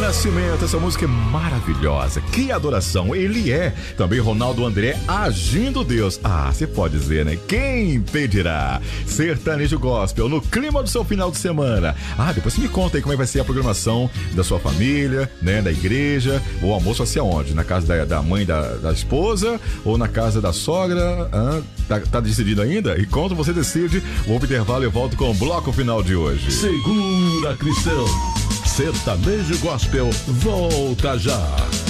Nascimento, essa música é maravilhosa. Que adoração, ele é. Também Ronaldo André, Agindo Deus. Ah, você pode dizer, né? Quem impedirá? Sertanejo Gospel, no clima do seu final de semana. Ah, depois você me conta aí como é que vai ser a programação da sua família, né? Da igreja. O almoço vai ser aonde? Na casa da mãe da esposa ou na casa da sogra? Ah, tá decidido ainda? E quando você decide, vou pro intervalo e eu volto com o bloco final de hoje. Segura, Cristão. Sertanejo Gospel volta já.